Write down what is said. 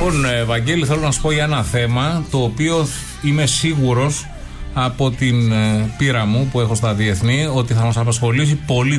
Λοιπόν, Βαγγέλη, θέλω να σου πω για ένα θέμα το οποίο είμαι σίγουρος από την πείρα μου που έχω στα διεθνή ότι θα μας απασχολήσει πολύ